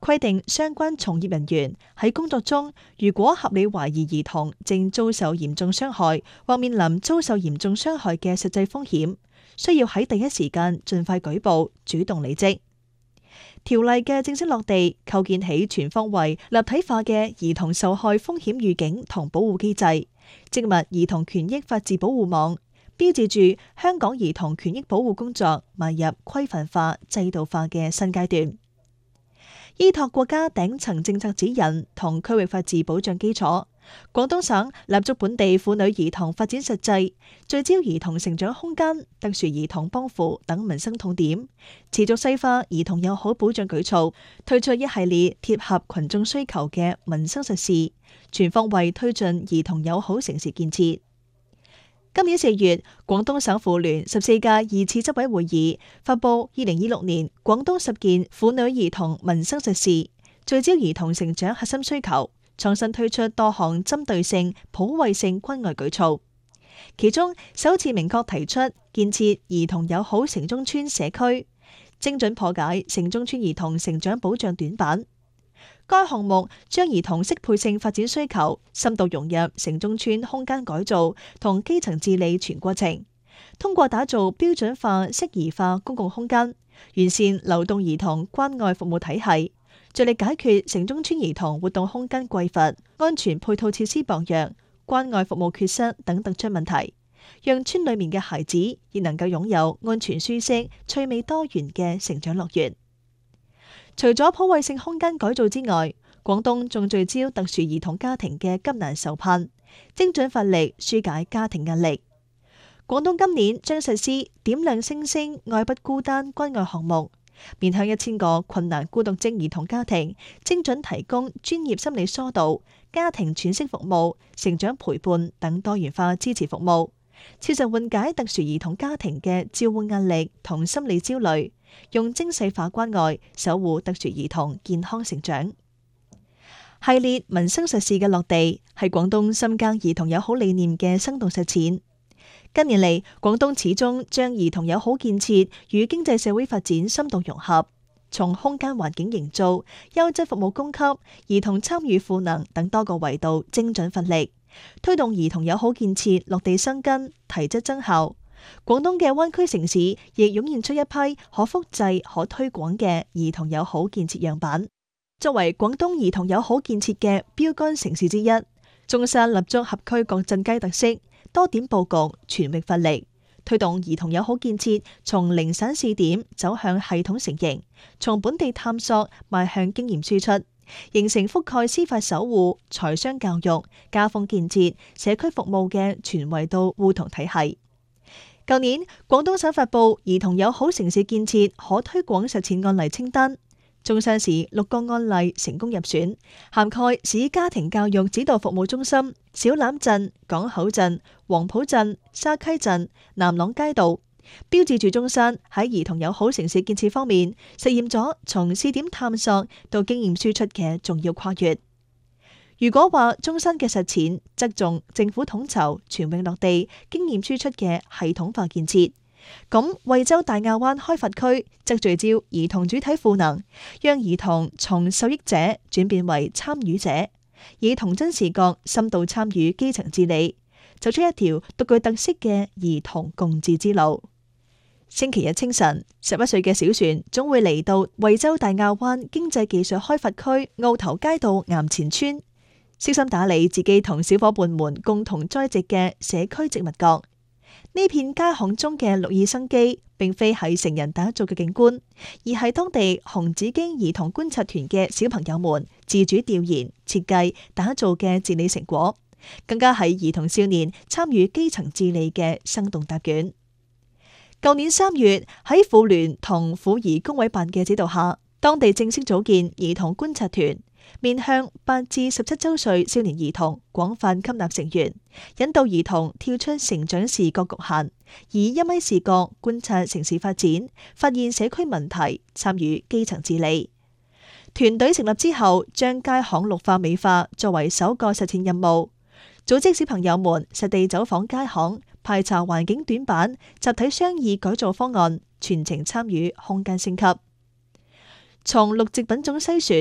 規定相關從業人員喺工作中，如果合理懷疑兒童正遭受嚴重傷害或面臨遭受嚴重傷害嘅實際風險，需要喺第一時間盡快舉報，主動離職。條例嘅正式落地，構建起全方位立體化嘅兒童受害風險預警同保護機制，植入兒童權益法治保護網，標誌住香港兒童權益保護工作邁入規範化、制度化嘅新階段。依託國家頂層政策指引同區域法治保障基礎，廣東省立足本地婦女兒童發展實際，聚焦兒童成長空間、特殊兒童幫扶等民生痛點，持續細化兒童友好保障舉措，推出一系列貼合群眾需求嘅民生實事，全方位推進兒童友好城市建設。今年4月，廣東省婦聯14屆2次執委會議發布2026年廣東10件婦女兒童民生實事，聚焦兒童成長核心需求，創新推出多項針對性、普惠性關愛舉措。其中，首次明確提出建設兒童友好城中村社區，精準破解城中村兒童成長保障短板。該項目將兒童適配性發展需求深度融入城中村空間改造同基層治理全過程，通過打造標準化、適宜化公共空間，完善流動兒童關愛服務體系，着力解決城中村兒童活動空間匱乏、安全配套設施薄弱、關愛服務缺失等突出問題，讓村裏面嘅孩子亦能夠擁有安全舒適、趣味多元嘅成長樂園。除咗普惠性空間改造之外，廣東仲聚焦特殊兒童家庭嘅急難愁盼，精準發力紓解家庭壓力。廣東今年將實施點亮星星愛不孤單關愛項目，面向1000個困難孤獨症兒童家庭，精準提供專業心理疏導、家庭喘息服務、成長陪伴等多元化支持服務，切實緩解特殊兒童家庭嘅照顧壓力同心理焦慮，用精細化關愛守護特殊兒童健康成長。系列民生實事嘅落地，係廣東深耕兒童友好理念嘅生動實踐。近年嚟，廣東始終將兒童友好建設與經濟社會發展深度融合，從空間環境營造、優質服務供給、兒童參與賦能等多個維度精準發力，推動兒童友好建設落地生根、提質增效。廣東嘅灣區城市亦湧現出一批可複製、可推廣嘅兒童友好建設樣板。作為廣東兒童友好建設嘅標杆城市之一，中山立足合區各鎮街特色，多點佈局，全域發力，推動兒童友好建設從零散試點走向系統成型，從本地探索邁向經驗輸出，形成覆蓋司法守護、財商教育、家風建設、社區服務嘅全維度互同體系。舊年，廣東省發布兒童友好城市建設可推廣實踐案例清單，中山市6個案例成功入選，涵蓋市家庭教育指導服務中心、小欖鎮、港口鎮、黃埔鎮、沙溪鎮、南朗街道，標誌住中山喺兒童友好城市建設方面實現咗從試點探索到經驗輸出嘅重要跨越。如果話中山嘅實踐側重政府統籌、全域落地、經驗輸出嘅系統化建設，咁惠州大亞灣開發區則聚焦兒童主體賦能，讓兒童從受益者轉變為參與者，以童真視角深度參與基層治理，走出一條獨具特色嘅兒童共治之路。星期日清晨，11歲嘅小船總會嚟到惠州大亞灣經濟技術開發區澳頭街道岩前村，悉心打理自己同小伙伴們共同栽植嘅社區植物角。呢片街巷中嘅綠意生機，並非係成人打造嘅景觀，而係當地紅紫荊兒童觀察團嘅小朋友們自主調研、設計、打造嘅治理成果，更加係兒童少年參與基層治理嘅生動答卷。舊年3月喺婦聯同婦兒工委辦嘅指導下，當地正式組建兒童觀察團，面向8至17周歲少年兒童廣泛吸納成員，引導兒童跳出成長視覺局限，以1米視角觀察城市發展，發現社區問題，參與基層治理。團隊成立之後，將街巷綠化美化作為首個實踐任務，組織小朋友們實地走訪街巷，排查環境短板，集體商議改造方案，全程參與空間升級。從綠植品種篩選